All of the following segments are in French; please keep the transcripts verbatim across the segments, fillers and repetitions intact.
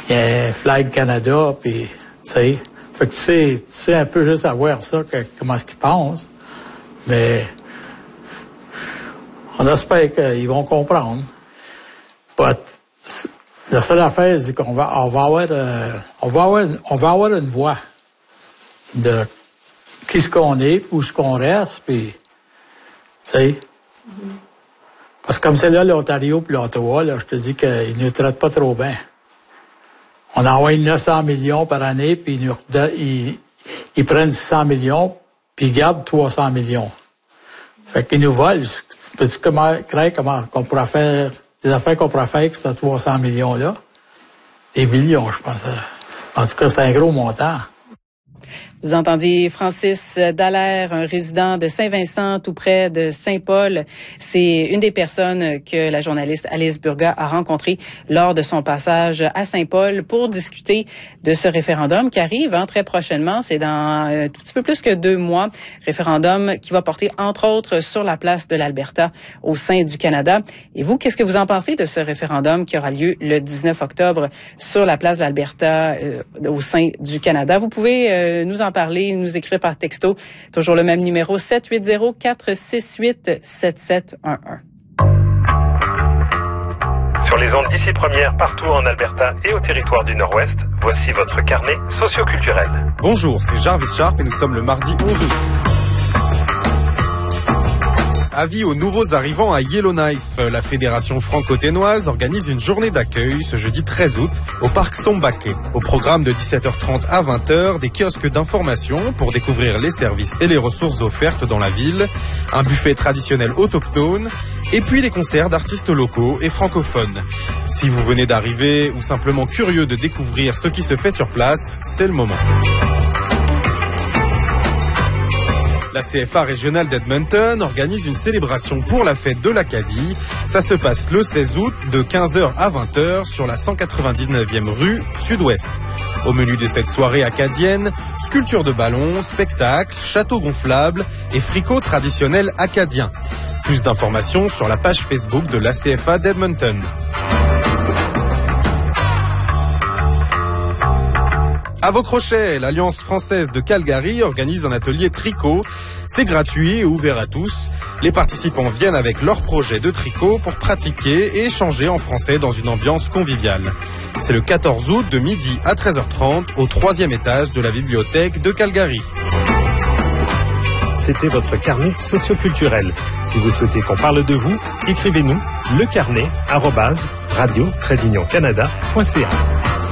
il y a Flag Canada, puis, tu sais, fait que tu sais, tu sais un peu juste à voir ça, que, comment est-ce qu'ils pensent, mais on espère qu'ils vont comprendre. But, la seule affaire, c'est qu'on va, on va avoir, euh, on va avoir, on va avoir une voix de qui ce qu'on est, où ce qu'on reste, puis, tu sais. Mm-hmm. Parce que comme c'est là, l'Ontario puis l'Ottawa, là, je te dis qu'ils ne nous traitent pas trop bien. On envoie neuf cents millions par année, puis ils, nous, ils, ils prennent six cents millions, puis ils gardent trois cents millions. Fait qu'ils nous volent. Peux-tu comment, créer comment qu'on pourra faire, des affaires qu'on pourra faire avec ces trois cents millions-là? Des millions, je pense. En tout cas, c'est un gros montant. Vous entendiez Francis Dallaire, un résident de Saint-Vincent, tout près de Saint-Paul. C'est une des personnes que la journaliste Alice Burgat a rencontrée lors de son passage à Saint-Paul pour discuter de ce référendum qui arrive hein, très prochainement. C'est dans un tout petit peu plus que deux mois. Référendum qui va porter, entre autres, sur la place de l'Alberta au sein du Canada. Et vous, qu'est-ce que vous en pensez de ce référendum qui aura lieu le dix-neuf octobre sur la place de l'Alberta euh, au sein du Canada? Vous pouvez euh, nous en parler, nous écrire par texto. Toujours le même numéro, sept huit zéro, quatre six huit, sept sept un un. Sur les ondes d'ici première, partout en Alberta et au territoire du Nord-Ouest, voici votre carnet socioculturel. Bonjour, c'est Jarvis Sharp et nous sommes le mardi onze août. Avis aux nouveaux arrivants à Yellowknife. La fédération franco-ténoise organise une journée d'accueil ce jeudi treize août au parc Sombaké. Au programme de dix-sept heures trente à vingt heures, des kiosques d'information pour découvrir les services et les ressources offertes dans la ville, un buffet traditionnel autochtone, et puis des concerts d'artistes locaux et francophones. Si vous venez d'arriver ou simplement curieux de découvrir ce qui se fait sur place, c'est le moment. La C F A régionale d'Edmonton organise une célébration pour la fête de l'Acadie. Ça se passe le seize août de quinze heures à vingt heures sur la cent quatre-vingt-dix-neuvième rue Sud-Ouest. Au menu de cette soirée acadienne, sculpture de ballons, spectacles, châteaux gonflables et fricots traditionnels acadiens. Plus d'informations sur la page Facebook de l'A C F A d'Edmonton. À vos crochets, l'Alliance française de Calgary organise un atelier tricot. C'est gratuit et ouvert à tous. Les participants viennent avec leur projet de tricot pour pratiquer et échanger en français dans une ambiance conviviale. C'est le quatorze août de midi à treize heures trente au troisième étage de la bibliothèque de Calgary. C'était votre carnet socioculturel. Si vous souhaitez qu'on parle de vous, écrivez-nous lecarnet arobase radio tiret d'union canada point c a.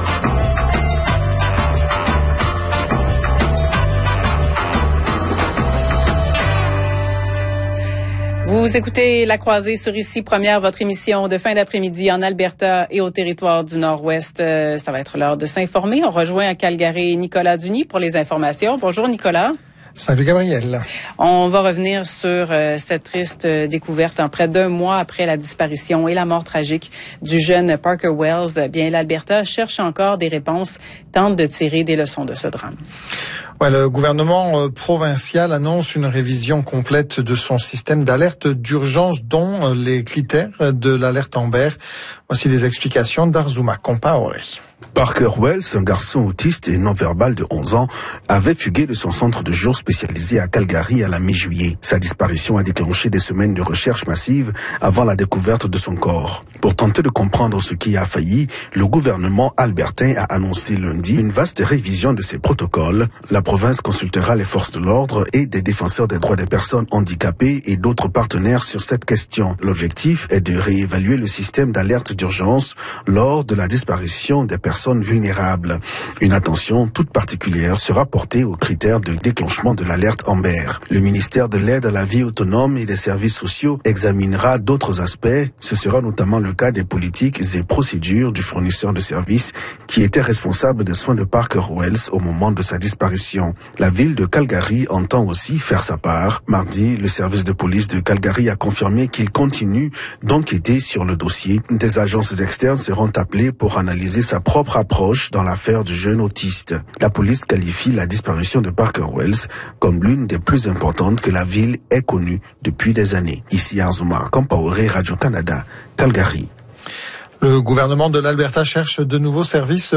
Vous écoutez La Croisée sur Ici Première, votre émission de fin d'après-midi en Alberta et au territoire du Nord-Ouest. Euh, ça va être l'heure de s'informer. On rejoint à Calgary Nicolas Duny pour les informations. Bonjour Nicolas. Salut Gabriel. On va revenir sur euh, cette triste euh, découverte en près d'un mois après la disparition et la mort tragique du jeune Parker Wells. Bien, l'Alberta cherche encore des réponses, tente de tirer des leçons de ce drame. Ouais, le gouvernement euh, provincial annonce une révision complète de son système d'alerte d'urgence, dont euh, les critères de l'alerte Amber. Voici des explications d'Arzuma Compaoré. Parker Wells, un garçon autiste et non-verbal de onze ans, avait fugué de son centre de jour spécialisé à Calgary à la mi-juillet. Sa disparition a déclenché des semaines de recherche massive avant la découverte de son corps. Pour tenter de comprendre ce qui a failli, le gouvernement albertain a annoncé lundi une vaste révision de ses protocoles. La province consultera les forces de l'ordre et des défenseurs des droits des personnes handicapées et d'autres partenaires sur cette question. L'objectif est de réévaluer le système d'alerte d'urgence lors de la disparition des personnes vulnérables. Une attention toute particulière sera portée aux critères de déclenchement de l'alerte Amber. Le ministère de l'Aide à la vie autonome et des services sociaux examinera d'autres aspects. Ce sera notamment le cas des politiques et procédures du fournisseur de services qui était responsable des soins de Parker Wells au moment de sa disparition. La ville de Calgary entend aussi faire sa part. Mardi, le service de police de Calgary a confirmé qu'il continue d'enquêter sur le dossier. Des agences externes seront appelées pour analyser sa propre approche dans l'affaire du jeune autiste. La police qualifie la disparition de Parker Wells comme l'une des plus importantes que la ville ait connue depuis des années. Ici Arzuma Compaoré, Radio-Canada, Calgary. Le gouvernement de l'Alberta cherche de nouveaux services